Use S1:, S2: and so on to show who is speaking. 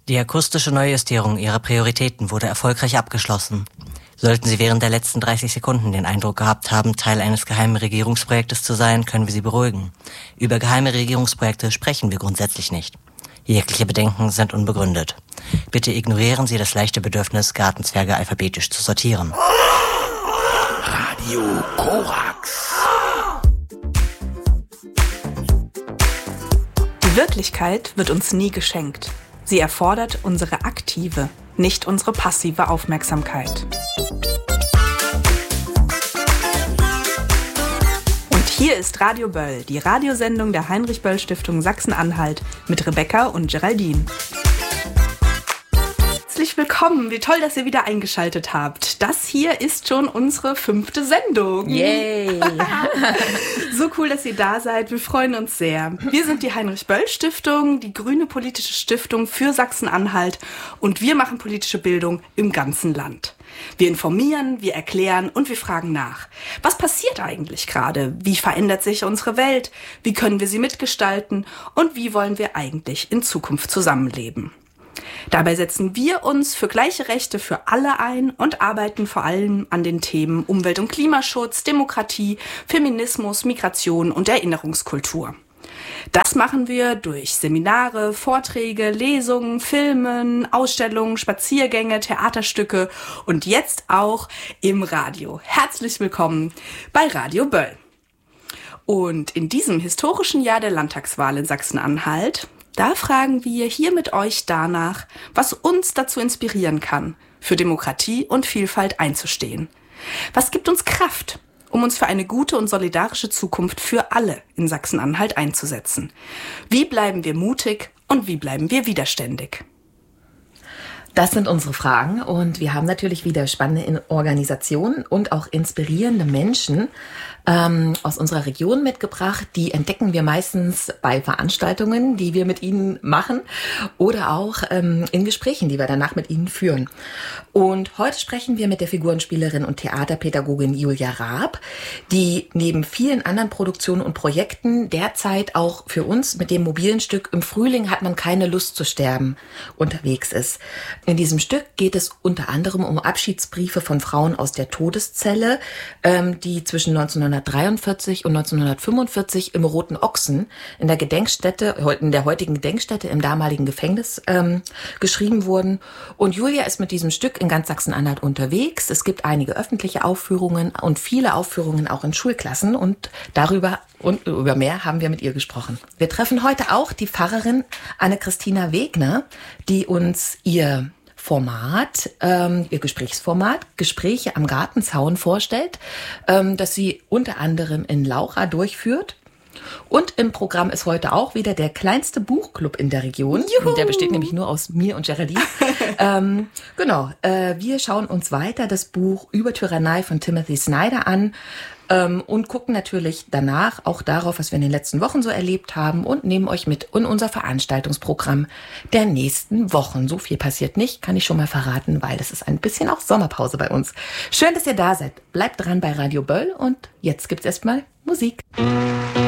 S1: Die akustische Neujustierung Ihrer Prioritäten wurde erfolgreich abgeschlossen. Sollten Sie während der letzten 30 Sekunden den Eindruck gehabt haben, Teil eines geheimen Regierungsprojektes zu sein, können wir Sie beruhigen. Über geheime Regierungsprojekte sprechen wir grundsätzlich nicht. Jegliche Bedenken sind unbegründet. Bitte ignorieren Sie das leichte Bedürfnis, Gartenzwerge alphabetisch zu sortieren.
S2: Radio Korax.
S3: Die Wirklichkeit wird uns nie geschenkt. Sie erfordert unsere aktive, nicht unsere passive Aufmerksamkeit. Und hier ist Radio Böll, die Radiosendung der Heinrich-Böll-Stiftung Sachsen-Anhalt mit Rebecca und Geraldine. Herzlich willkommen, wie toll, dass ihr wieder eingeschaltet habt. Das hier ist schon unsere 5. Sendung.
S4: Yay!
S3: So cool, dass ihr da seid, wir freuen uns sehr. Wir sind die Heinrich-Böll-Stiftung, die grüne politische Stiftung für Sachsen-Anhalt und wir machen politische Bildung im ganzen Land. Wir informieren, wir erklären und wir fragen nach. Was passiert eigentlich gerade? Wie verändert sich unsere Welt? Wie können wir sie mitgestalten? Und wie wollen wir eigentlich in Zukunft zusammenleben? Dabei setzen wir uns für gleiche Rechte für alle ein und arbeiten vor allem an den Themen Umwelt- und Klimaschutz, Demokratie, Feminismus, Migration und Erinnerungskultur. Das machen wir durch Seminare, Vorträge, Lesungen, Filmen, Ausstellungen, Spaziergänge, Theaterstücke und jetzt auch im Radio. Herzlich willkommen bei Radio Böll. Und in diesem historischen Jahr der Landtagswahl in Sachsen-Anhalt, da fragen wir hier mit euch danach, was uns dazu inspirieren kann, für Demokratie und Vielfalt einzustehen. Was gibt uns Kraft, um uns für eine gute und solidarische Zukunft für alle in Sachsen-Anhalt einzusetzen? Wie bleiben wir mutig und wie bleiben wir widerständig?
S4: Das sind unsere Fragen und wir haben natürlich wieder spannende Organisationen und auch inspirierende Menschen aus unserer Region mitgebracht. Die entdecken wir meistens bei Veranstaltungen, die wir mit ihnen machen oder auch in Gesprächen, die wir danach mit ihnen führen. Und heute sprechen wir mit der Figurenspielerin und Theaterpädagogin Julia Raab, die neben vielen anderen Produktionen und Projekten derzeit auch für uns mit dem mobilen Stück Im Frühling hat man keine Lust zu sterben unterwegs ist. In diesem Stück geht es unter anderem um Abschiedsbriefe von Frauen aus der Todeszelle, die zwischen 1943 und 1945 im Roten Ochsen in der heutigen Gedenkstätte im damaligen Gefängnis geschrieben wurden. Und Julia ist mit diesem Stück in ganz Sachsen-Anhalt unterwegs. Es gibt einige öffentliche Aufführungen und viele Aufführungen auch in Schulklassen und darüber und über mehr haben wir mit ihr gesprochen. Wir treffen heute auch die Pfarrerin Anne-Christina Wegner, die uns ihr Gesprächsformat, Gespräche am Gartenzaun vorstellt, das sie unter anderem in Laucha durchführt. Und im Programm ist heute auch wieder der kleinste Buchclub in der Region. Juhu. Der besteht nämlich nur aus mir und Geraldine. Wir schauen uns weiter das Buch Über Tyrannei von Timothy Snyder an. Und gucken natürlich danach auch darauf, was wir in den letzten Wochen so erlebt haben und nehmen euch mit in unser Veranstaltungsprogramm der nächsten Wochen. So viel passiert nicht, kann ich schon mal verraten, weil das ist ein bisschen auch Sommerpause bei uns. Schön, dass ihr da seid. Bleibt dran bei Radio Böll und jetzt gibt's erstmal Musik.